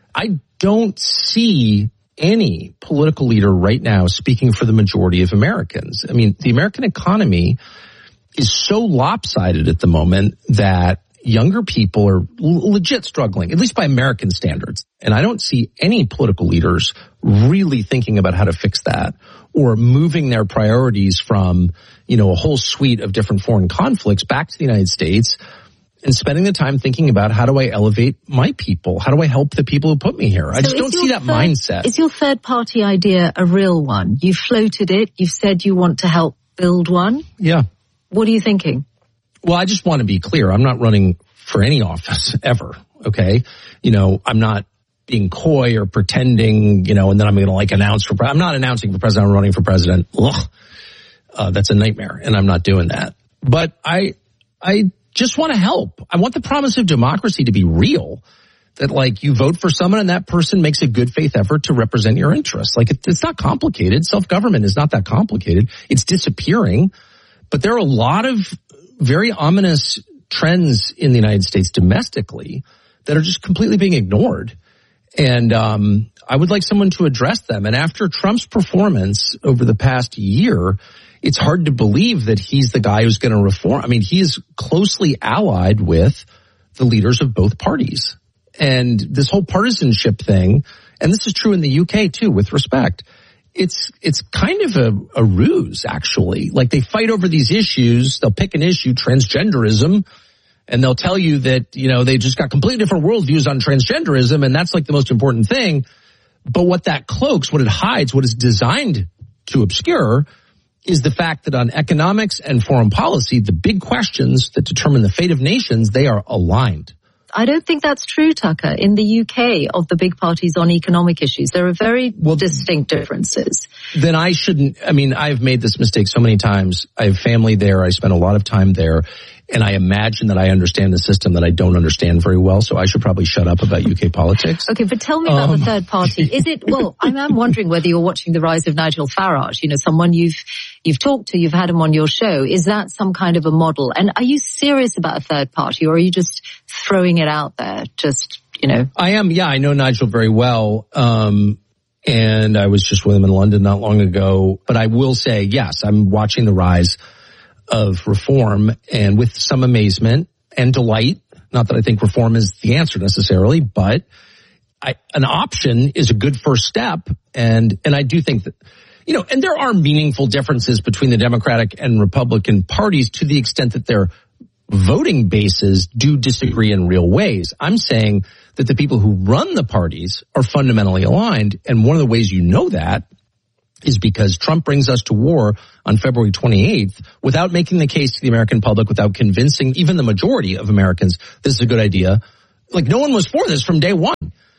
I don't see any political leader right now speaking for the majority of Americans. I mean, the American economy is so lopsided at the moment that younger people are legit struggling, at least by American standards. And I don't see any political leaders really thinking about how to fix that or moving their priorities from, you know, a whole suite of different foreign conflicts back to the United States and spending the time thinking about how do I elevate my people? How do I help the people who put me here? I so just don't see that third, mindset. Is your third party idea a real one? You've floated it. You've said you want to help build one. Yeah. What are you thinking? Well, I just want to be clear. I'm not running for any office ever. Okay. You know, I'm not being coy or pretending, you know, and then I'm going to like announce for, I'm not announcing for president. I'm running for president. Ugh. Uh, that's a nightmare. And I'm not doing that. But I, I just want to help. I want the promise of democracy to be real. That like you vote for someone and that person makes a good faith effort to represent your interests. Like it, it's not complicated. Self-government is not that complicated. It's disappearing. But there are a lot of very ominous trends in the United States domestically that are just completely being ignored. And um I would like someone to address them. And after Trump's performance over the past year, it's hard to believe that he's the guy who's going to reform. I mean, he is closely allied with the leaders of both parties. And this whole partisanship thing, and this is true in the U K too, with respect, it's it's kind of a, a ruse, actually. Like they fight over these issues. They'll pick an issue, transgenderism, and they'll tell you that, you know, they just got completely different worldviews on transgenderism, and that's like the most important thing. But what that cloaks, what it hides, what it's designed to obscure is the fact that on economics and foreign policy, the big questions that determine the fate of nations, they are aligned. I don't think that's true, Tucker. In the U K, of the big parties on economic issues, there are very well, distinct differences. Then I shouldn't, I mean, I've made this mistake so many times. I have family there. I spend a lot of time there. And I imagine that I understand the system that I don't understand very well, so I should probably shut up about U K politics. Okay, but tell me about um, the third party. Is it, well, I'm, I'm wondering whether you're watching the rise of Nigel Farage, you know, someone you've you've talked to, you've had him on your show. Is that some kind of a model? And are you serious about a third party, or are you just throwing it out there, just, you know? I am, yeah, I know Nigel very well. Um and I was just with him in London not long ago. But I will say, yes, I'm watching the rise of reform, and with some amazement and delight, Not that I think reform is the answer necessarily, but I, an option is a good first step. And, and I do think that, you know, and there are meaningful differences between the Democratic and Republican parties to the extent that their voting bases do disagree in real ways. I'm saying that the people who run the parties are fundamentally aligned. And one of the ways you know that is because Trump brings us to war on February twenty-eighth without making the case to the American public, without convincing even the majority of Americans this is a good idea. Like, no one was for this from day one.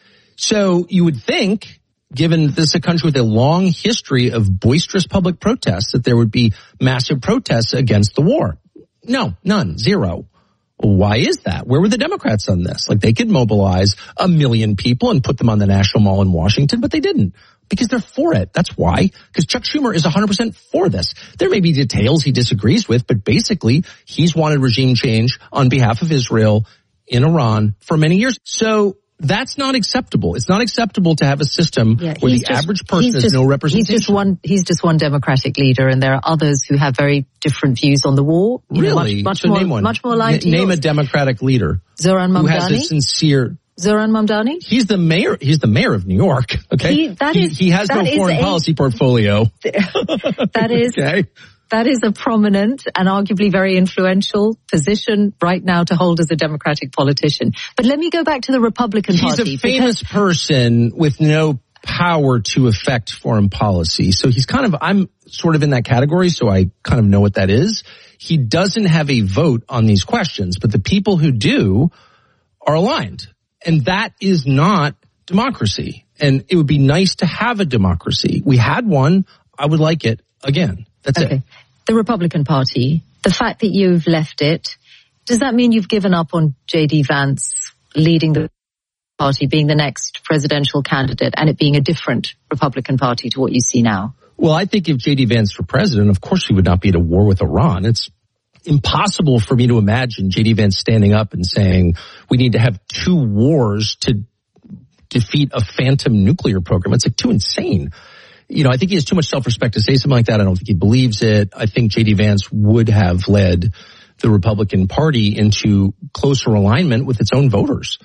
So you would think, given this is a country with a long history of boisterous public protests, that there would be massive protests against the war. No, none, zero. Why is that? Where were the Democrats on this? Like, they could mobilize a million people and put them on the National Mall in Washington, but they didn't. Because they're for it. That's why. Because Chuck Schumer is one hundred percent for this. There may be details he disagrees with, but basically he's wanted regime change on behalf of Israel in Iran for many years. So that's not acceptable. It's not acceptable to have a system yeah, where the just, average person has just, no representation. He's just one. He's just one Democratic leader, and there are others who have very different views on the war. You really? know, much, much so more, name one. Much more aligned N- to Name yours. a Democratic leader Zoran Mamdani. Who has a sincere. Zoran Mamdani? He's the mayor. He's the mayor of New York. Okay, he, that he, is, he has no foreign a, policy portfolio. That is okay. That is a prominent and arguably very influential position right now to hold as a Democratic politician. But let me go back to the Republican He's Party. He's a famous because- person with no power to affect foreign policy. So he's kind of, I'm sort of in that category, so I kind of know what that is. He doesn't have a vote on these questions, but the people who do are aligned. And that is not democracy. And it would be nice to have a democracy. We had one. I would like it again. That's okay. it. The Republican Party, the fact that you've left it, does that mean you've given up on J D Vance leading the party, being the next presidential candidate, and it being a different Republican Party to what you see now? Well, I think if J D Vance were president, of course he would not be at a war with Iran. It's impossible for me to imagine J D Vance standing up and saying we need to have two wars to defeat a phantom nuclear program. It's like too insane. You know, I think he has too much self-respect to say something like that. I don't think he believes it. I think J D Vance would have led the Republican Party into closer alignment with its own voters.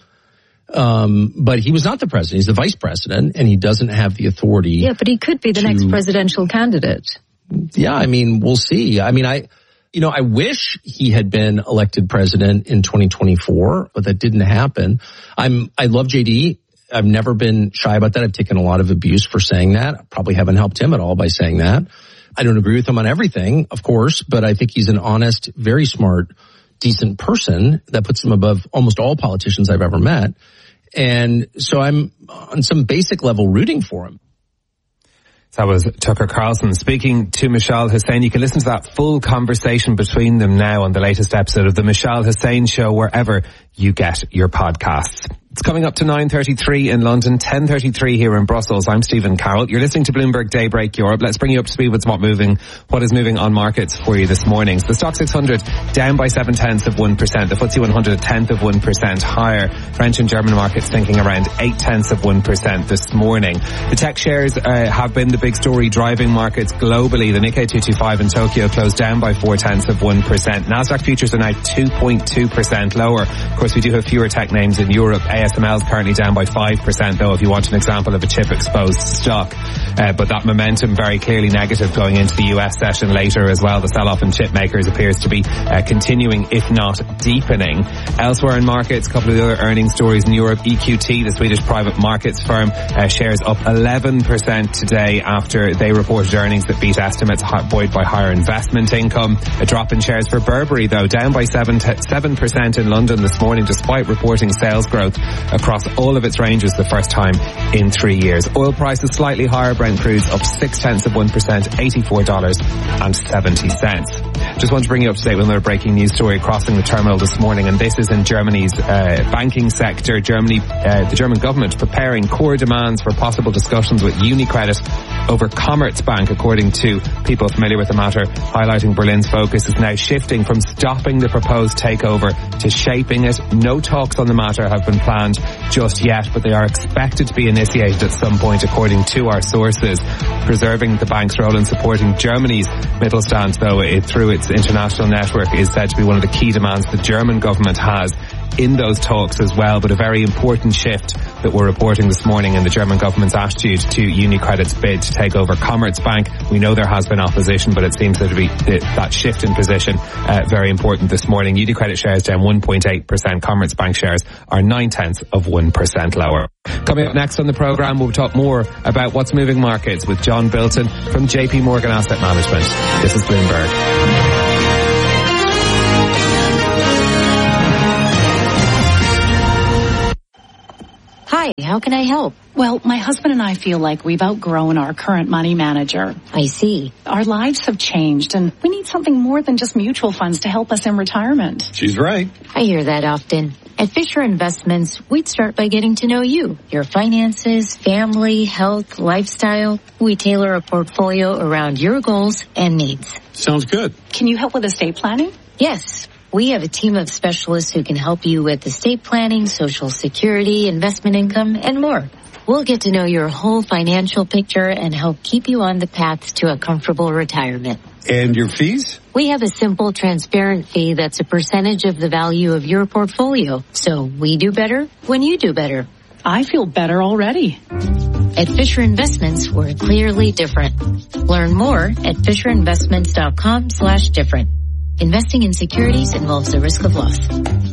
Um, but he was not the president. He's the vice president, and he doesn't have the authority. Yeah, but he could be the to, next presidential candidate. Yeah, I mean, we'll see. I mean, I, you know, I wish he had been elected president in twenty twenty-four, but that didn't happen. I'm, I love J D. I've never been shy about that. I've taken a lot of abuse for saying that. I probably haven't helped him at all by saying that. I don't agree with him on everything, of course, but I think he's an honest, very smart, decent person that puts him above almost all politicians I've ever met. And so I'm on some basic level rooting for him. That was Tucker Carlson speaking to Mishal Hussain. You can listen to that full conversation between them now on the latest episode of the Mishal Hussain Show, wherever you get your podcasts. It's coming up to nine thirty-three in London, ten thirty-three here in Brussels. I'm Stephen Carroll. You're listening to Bloomberg Daybreak Europe. Let's bring you up to speed with what's moving, what is moving on markets for you this morning. So the Stock six hundred down by seven tenths of one percent. The F T S E one hundred a tenth of one percent higher. French and German markets sinking around eight tenths of one percent this morning. The tech shares uh, have been the big story driving markets globally. The Nikkei two twenty-five in Tokyo closed down by four tenths of one percent. Nasdaq futures are now two point two percent lower. Of course, we do have fewer tech names in Europe. A S M L is currently down by five percent though, if you want an example of a chip exposed stock. Uh, but that momentum very clearly negative going into the U S session later as well. The sell-off in chip makers appears to be uh, continuing, if not deepening. Elsewhere in markets, a couple of the other earnings stories in Europe. E Q T, the Swedish private markets firm, uh, shares up eleven percent today after they reported earnings that beat estimates, buoyed by higher investment income. A drop in shares for Burberry though, down by seven percent in London this morning, despite reporting sales growth across all of its ranges the first time in three years. Oil prices slightly higher. Brent crude's up six tenths of one percent, eighty-four dollars and seventy cents. Just want to bring you up to date with another breaking news story crossing the terminal this morning, and this is in Germany's uh, banking sector. Germany, uh, the German government preparing core demands for possible discussions with UniCredit over Commerzbank, according to people familiar with the matter, highlighting Berlin's focus is now shifting from stopping the proposed takeover to shaping it. No talks on the matter have been planned just yet, but they are expected to be initiated at some point, according to our sources. Preserving the bank's role in supporting Germany's Mittelstand, though, it, through its international network, is said to be one of the key demands the German government has in those talks as well, but a very important shift that we're reporting this morning in the German government's attitude to UniCredit's bid to take over Commerzbank. We know there has been opposition, but it seems to be that shift in position uh, very important this morning. UniCredit shares down one point eight percent. Commerzbank shares are nine-tenths of one percent lower. Coming up next on the programme, we'll talk more about what's moving markets with John Bilton from J P Morgan Asset Management. This is Bloomberg. Hi, how can I help? Well, my husband and I feel like we've outgrown our current money manager. I see. Our lives have changed, and we need something more than just mutual funds to help us in retirement. She's right. I hear that often. At Fisher Investments, we'd start by getting to know you, your finances, family, health, lifestyle. We tailor a portfolio around your goals and needs. Sounds good. Can you help with estate planning? Yes. We have a team of specialists who can help you with estate planning, Social Security, investment income, and more. We'll get to know your whole financial picture and help keep you on the path to a comfortable retirement. And your fees? We have a simple, transparent fee that's a percentage of the value of your portfolio. So we do better when you do better. I feel better already. At Fisher Investments, we're clearly different. Learn more at fisherinvestments.com slash different. Investing in securities involves the risk of loss.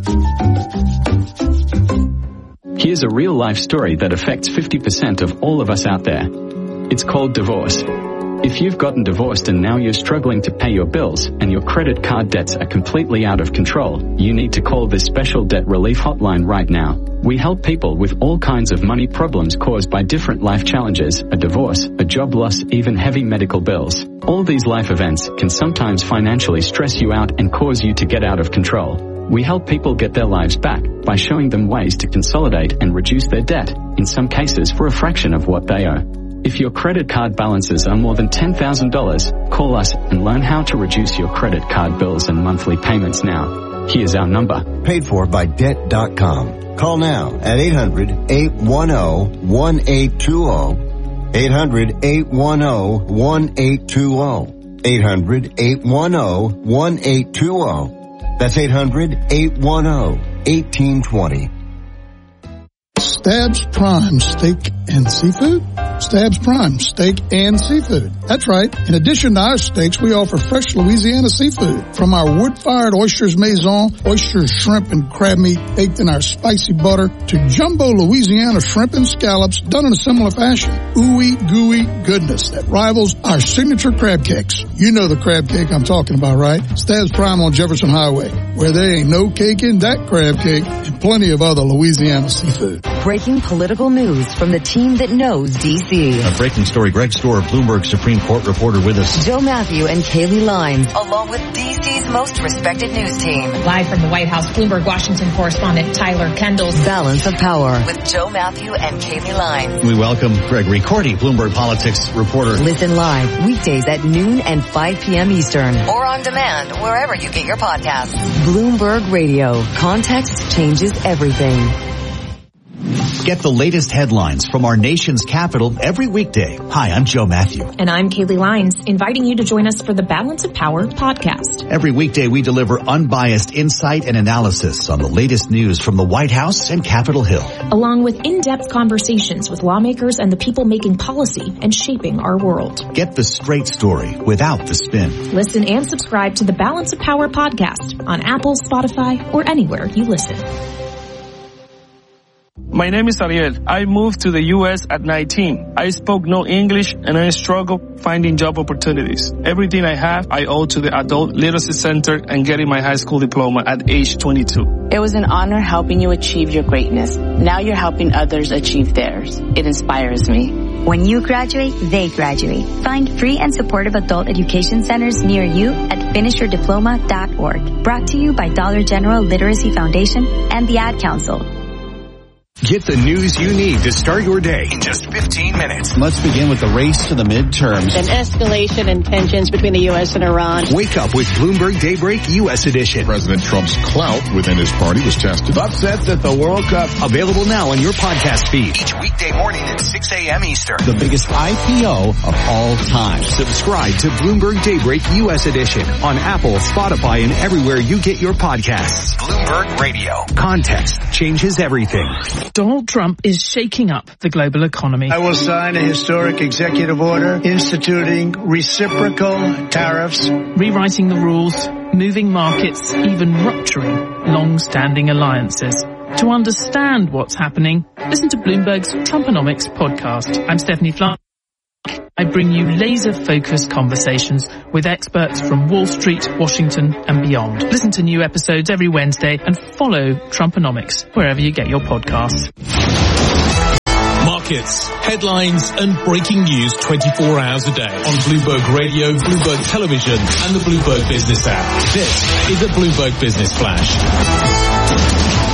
Here's a real-life story that affects fifty percent of all of us out there. It's called divorce. If you've gotten divorced and now you're struggling to pay your bills and your credit card debts are completely out of control, you need to call this special debt relief hotline right now. We help people with all kinds of money problems caused by different life challenges, a divorce, a job loss, even heavy medical bills. All these life events can sometimes financially stress you out and cause you to get out of control. We help people get their lives back by showing them ways to consolidate and reduce their debt, in some cases for a fraction of what they owe. If your credit card balances are more than ten thousand dollars, call us and learn how to reduce your credit card bills and monthly payments now. Here's our number. Paid for by debt dot com. Call now at eight hundred, eight one zero, one eight two zero. eight hundred, eight one zero, one eight two zero. eight hundred, eight one zero, one eight two zero. That's eight hundred, eight one zero, one eight two zero. Stabs Prime Steak and Seafood? Stabs Prime Steak and Seafood. That's right. In addition to our steaks, we offer fresh Louisiana seafood. From our wood-fired oysters maison, oysters, shrimp, and crab meat baked in our spicy butter, to jumbo Louisiana shrimp and scallops done in a similar fashion. Ooey gooey goodness that rivals our signature crab cakes. You know the crab cake I'm talking about, right? Stabs Prime on Jefferson Highway, where there ain't no cake in that crab cake, and plenty of other Louisiana seafood. Breaking political news from the team that knows D C. A breaking story. Greg Storer, Bloomberg Supreme Court reporter with us. Joe Matthew and Kaylee Lines, along with D C's most respected news team. Live from the White House, Bloomberg Washington correspondent Tyler Kendall. Balance of Power with Joe Matthew and Kaylee Lines. We welcome Gregory Cordy, Bloomberg Politics reporter. Listen live weekdays at noon and five p.m. Eastern, or on demand wherever you get your podcasts. Bloomberg Radio. Context changes everything. Get the latest headlines from our nation's capital every weekday. Hi, I'm Joe Matthew. And I'm Kaylee Lines, inviting you to join us for the Balance of Power podcast. Every weekday we deliver unbiased insight and analysis on the latest news from the White House and Capitol Hill. Along with in-depth conversations with lawmakers and the people making policy and shaping our world. Get the straight story without the spin. Listen and subscribe to the Balance of Power podcast on Apple, Spotify, or anywhere you listen. My name is Ariel. I moved to the U S at nineteen. I spoke no English and I struggled finding job opportunities. Everything I have, I owe to the Adult Literacy Center and getting my high school diploma at age twenty-two. It was an honor helping you achieve your greatness. Now you're helping others achieve theirs. It inspires me. When you graduate, they graduate. Find free and supportive adult education centers near you at finish your diploma dot org. Brought to you by Dollar General Literacy Foundation and the Ad Council. Get the news you need to start your day in just fifteen minutes. Let's begin with the race to the midterms. An escalation in tensions between the U S and Iran. Wake up with Bloomberg Daybreak U S edition. President Trump's clout within his party was tested. Upsets at the World Cup. Available now on your podcast feed. Each weekday morning at six a.m. Eastern. The biggest I P O of all time. Subscribe to Bloomberg Daybreak U S edition on Apple, Spotify, and everywhere you get your podcasts. Bloomberg Radio. Context changes everything. Donald Trump is shaking up the global economy. I will sign a historic executive order instituting reciprocal tariffs, rewriting the rules, moving markets, even rupturing long-standing alliances. To understand what's happening, listen to Bloomberg's Trumponomics podcast. I'm Stephanie Fly. I bring you laser-focused conversations with experts from Wall Street, Washington, and beyond. Listen to new episodes every Wednesday and follow Trumponomics wherever you get your podcasts. Markets, headlines, and breaking news twenty-four hours a day on Bloomberg Radio, Bloomberg Television, and the Bloomberg Business app. This is a Bloomberg Business Flash.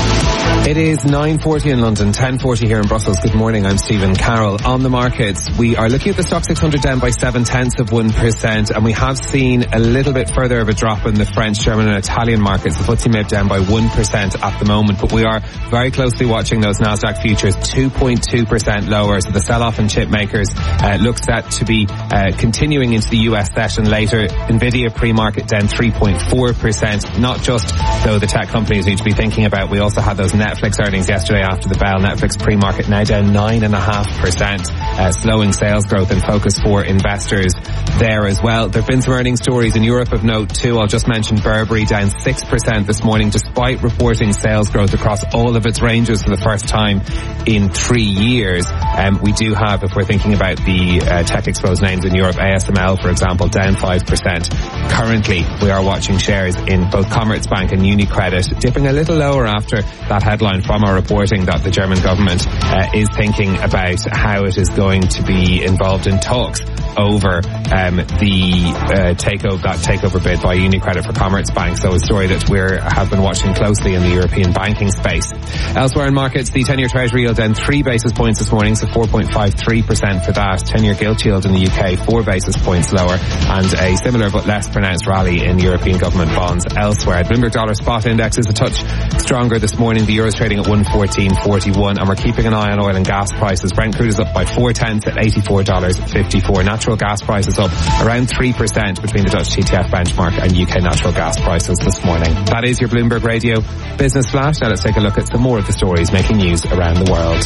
It is nine forty in London, ten forty here in Brussels. Good morning, I'm Stephen Carroll. On the markets, we are looking at the Stock six hundred down by seven tenths of one percent, and we have seen a little bit further of a drop in the French, German and Italian markets. The F T S E M I B down by one percent at the moment, but we are very closely watching those Nasdaq futures, two point two percent lower. So the sell-off in chip makers uh, looks set to be uh, continuing into the U S session later. Nvidia pre-market down three point four percent. Not just, though, the tech companies need to be thinking about. We also had those Netflix earnings yesterday after the bell. Netflix pre-market now down nine point five percent, uh, slowing sales growth in focus for investors there as well. There have been some earnings stories in Europe of note too. I'll just mention Burberry down six percent this morning despite reporting sales growth across all of its ranges for the first time in three years. Um, we do have, if we're thinking about the uh, tech-exposed names in Europe, A S M L, for example, down five percent. Currently, we are watching shares in both Commerzbank and UniCredit dipping a little lower after that headline from our reporting that the German government uh, is thinking about how it is going to be involved in talks over um, the uh, takeover, that takeover bid by UniCredit for Commerzbank. So a story that we have been watching closely in the European banking space. Elsewhere in markets, the ten-year Treasury yield down three basis points this morning, so four point five three percent for that. ten-year gilt yield in the U K, four basis points lower, and a similar but less pronounced rally in European government bonds elsewhere. Bloomberg Dollar Spot Index is a touch stronger this morning. The euro is trading at one fourteen forty-one, and we're keeping an eye on oil and gas prices. Brent crude is up by four tenths at eighty-four dollars fifty-four. Natural gas prices up around three percent between the Dutch T T F benchmark and U K natural gas prices this morning. That is your Bloomberg Radio Business Flash. Now let's take a look at some more of the stories making news around the world.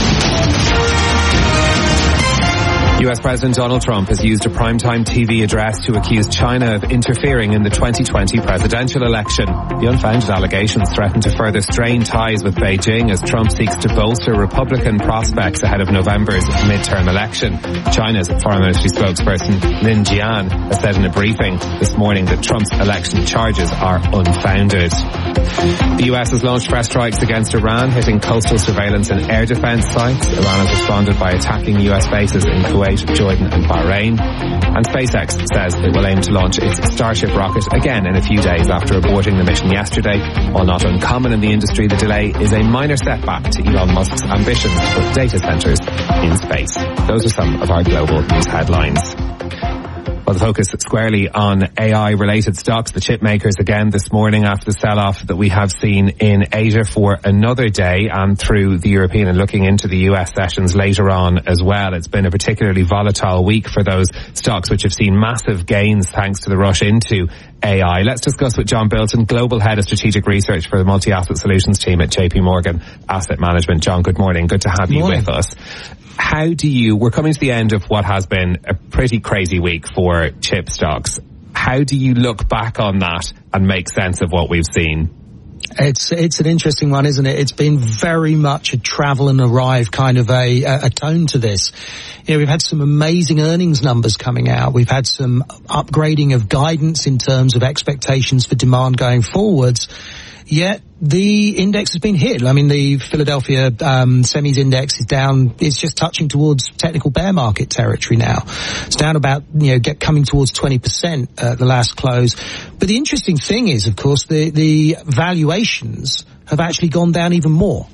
U S President Donald Trump has used a primetime T V address to accuse China of interfering in the twenty twenty presidential election. The unfounded allegations threaten to further strain ties with Beijing as Trump seeks to bolster Republican prospects ahead of November's midterm election. China's foreign ministry spokesperson Lin Jian has said in a briefing this morning that Trump's election charges are unfounded. The U S has launched fresh strikes against Iran, hitting coastal surveillance and air defense sites. Iran has responded by attacking U S bases in Kuwait, Jordan and Bahrain. And SpaceX says it will aim to launch its Starship rocket again in a few days after aborting the mission yesterday. While not uncommon in the industry, the delay is a minor setback to Elon Musk's ambitions to put data centers in space. Those are some of our global news headlines. Well, the focus squarely on A I-related stocks. The chip makers again this morning after the sell-off that we have seen in Asia for another day and through the European and looking into the U S sessions later on as well. It's been a particularly volatile week for those stocks which have seen massive gains thanks to the rush into A I. Let's discuss with John Bilton, Global Head of Strategic Research for the Multi-Asset Solutions team at J P Morgan Asset Management. John, good morning. Good to have you with us. How do you, we're coming to the end of what has been a pretty crazy week for chip stocks. How do you look back on that and make sense of what we've seen? It's it's an interesting one, isn't it? It's been very much a travel and arrive kind of a, a tone to this. You know, we've had some amazing earnings numbers coming out. We've had some upgrading of guidance in terms of expectations for demand going forwards. Yet the index has been hit. I mean, the Philadelphia um, semis index is down. It's just touching towards technical bear market territory now. It's down about, you know, get coming towards twenty percent at the last close. But the interesting thing is, of course, the, the valuations have actually gone down even more.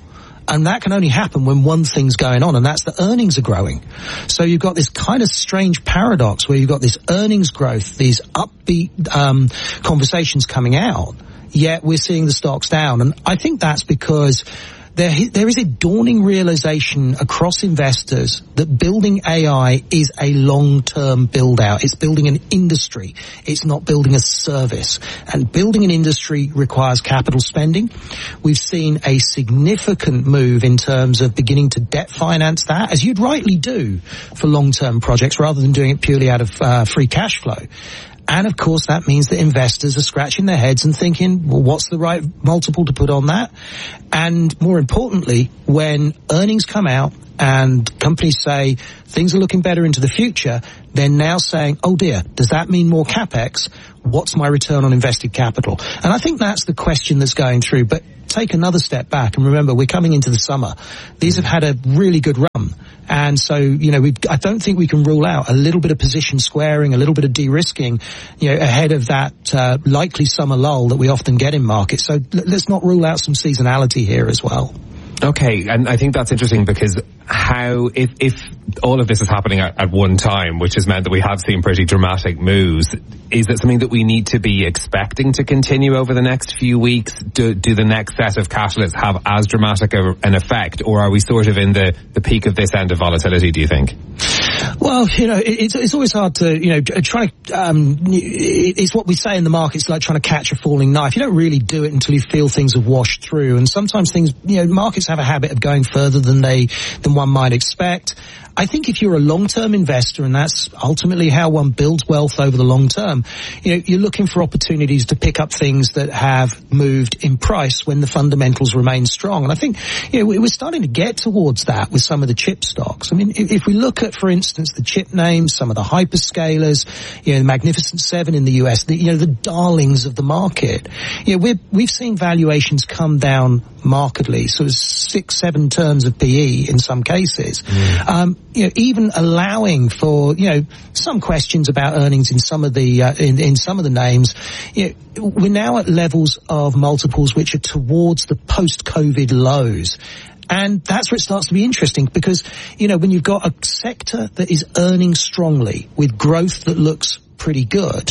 And that can only happen when one thing's going on, and that's the earnings are growing. So you've got this kind of strange paradox where you've got this earnings growth, these upbeat um, conversations coming out, yet we're seeing the stocks down. And I think that's because There, there is a dawning realization across investors that building A I is a long-term build-out. It's building an industry. It's not building a service. And building an industry requires capital spending. We've seen a significant move in terms of beginning to debt finance that, as you'd rightly do for long-term projects, rather than doing it purely out of uh, free cash flow. And of course, that means that investors are scratching their heads and thinking, well, what's the right multiple to put on that? And more importantly, when earnings come out and companies say things are looking better into the future, they're now saying, oh dear, does that mean more CapEx? What's my return on invested capital? And I think that's the question that's going through. But take another step back and remember, we're coming into the summer. These have had a really good run. And so, you know, we I don't think we can rule out a little bit of position squaring, a little bit of de-risking, you know, ahead of that uh, likely summer lull that we often get in markets. So l- let's not rule out some seasonality here as well. Okay, and I think that's interesting because how, if, if all of this is happening at, at one time, which has meant that we have seen pretty dramatic moves, is it something that we need to be expecting to continue over the next few weeks? Do, do the next set of catalysts have as dramatic a, an effect, or are we sort of in the, the peak of this end of volatility, do you think? Well, you know, it, it's, it's always hard to, you know, try to, um, it's what we say in the markets, like trying to catch a falling knife. You don't really do it until you feel things have washed through. And sometimes things, you know, markets have a habit of going further than they, than one might expect. I think if you're a long-term investor, and that's ultimately how one builds wealth over the long term, you know, you're looking for opportunities to pick up things that have moved in price when the fundamentals remain strong. And I think, you know, we're starting to get towards that with some of the chip stocks. I mean, if we look at, for instance, the chip names, some of the hyperscalers, you know, the Magnificent Seven in the U S, the, you know, the darlings of the market, you know, we're, we've seen valuations come down markedly, sort of six, seven turns of P E in some cases. Mm. Um, you know, even allowing for, you know, some questions about earnings in some of the, uh, in, in some of the names. You know, we're now at levels of multiples which are towards the post-COVID lows. And that's where it starts to be interesting because, you know, when you've got a sector that is earning strongly with growth that looks pretty good,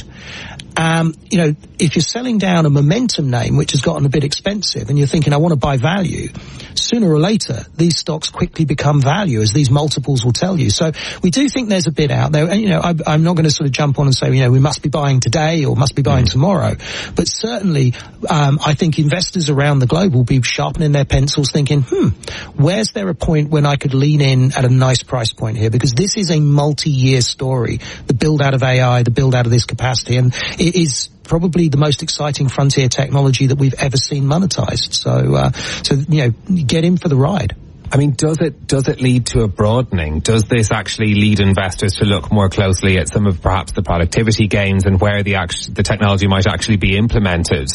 um, you know, if you're selling down a momentum name which has gotten a bit expensive and you're thinking, I want to buy value, sooner or later, these stocks quickly become value, as these multiples will tell you. So we do think there's a bit out there. And, you know, I, I'm not going to sort of jump on and say, you know, we must be buying today or must be buying mm. tomorrow. But certainly, um, I think investors around the globe will be sharpening their pencils thinking, hmm, where's there a point when I could lean in at a nice price point here? Because this is a multi-year story, the build out of A I, the build out of this capacity. And it is probably the most exciting frontier technology that we've ever seen monetized. So, uh, so, you know, get in for the ride. I mean, does it, does it lead to a broadening? Does this actually lead investors to look more closely at some of perhaps the productivity gains and where the act- the technology might actually be implemented?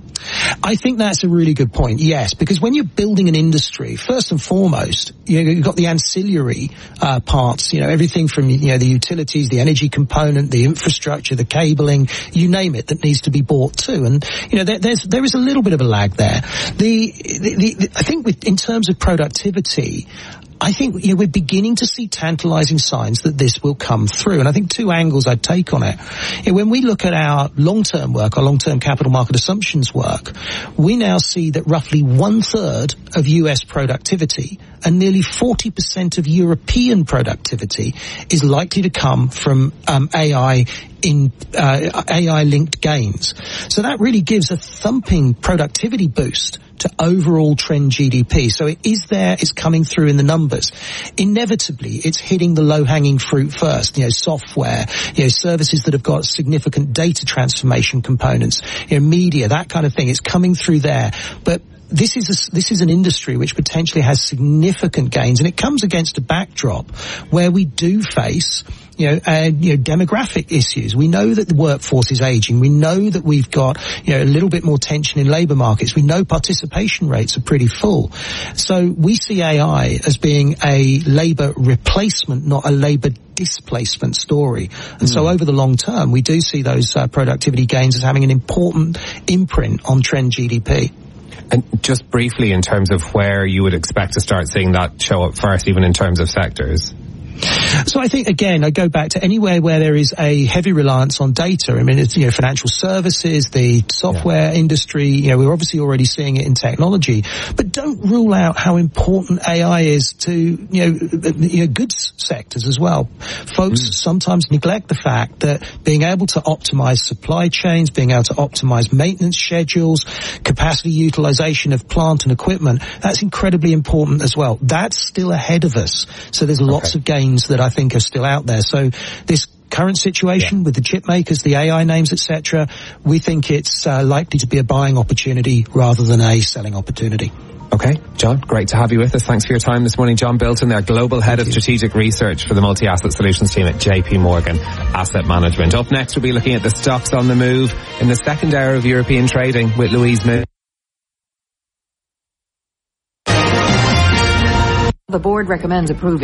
I think that's a really good point, yes, because when you're building an industry, first and foremost, you know, you've got the ancillary uh, parts, you know, everything from, you know, the utilities, the energy component, the infrastructure, the cabling, you name it, that needs to be bought too. And, you know, there, there's, there is a little bit of a lag there. The, the, the, the I think with, in terms of productivity, I think, you know, we're beginning to see tantalizing signs that this will come through. And I think two angles I'd take on it. You know, when we look at our long-term work, our long-term capital market assumptions work, we now see that roughly one-third of U S productivity and nearly forty percent of European productivity is likely to come from um, A I in uh, A I-linked gains. So that really gives a thumping productivity boost to overall trend G D P. So it is there, it's coming through in the numbers. Inevitably, it's hitting the low-hanging fruit first, you know, software, you know, services that have got significant data transformation components, you know, media, that kind of thing. It's coming through there. But this is a, this is an industry which potentially has significant gains, and it comes against a backdrop where we do face, you know, uh, you know, demographic issues. We know that the workforce is aging. We know that we've got, you know, a little bit more tension in labour markets. We know participation rates are pretty full. So we see A I as being a labour replacement, not a labour displacement story. And mm. so over the long term, we do see those uh, productivity gains as having an important imprint on trend G D P. And just briefly, in terms of where you would expect to start seeing that show up first, even in terms of sectors? So I think, again, I go back to anywhere where there is a heavy reliance on data. I mean, it's, you know, financial services, the software yeah. industry, you know, we're obviously already seeing it in technology, but don't rule out how important A I is to, you know, you know goods sectors as well. Folks mm. sometimes neglect the fact that being able to optimize supply chains, being able to optimize maintenance schedules, capacity utilization of plant and equipment, that's incredibly important as well. That's still ahead of us. So there's lots okay. of gains that I think are still out there. So this current situation yeah. with the chip makers, the A I names, et cetera, we think it's uh, likely to be a buying opportunity rather than a selling opportunity. Okay, John, great to have you with us. Thanks for your time this morning. John Bilton, their Global Head Thank of you. Strategic Research for the Multi-Asset Solutions team at J P Morgan Asset Management. Up next, we'll be looking at the stocks on the move in the second hour of European trading with Louise Moon. The board recommends approving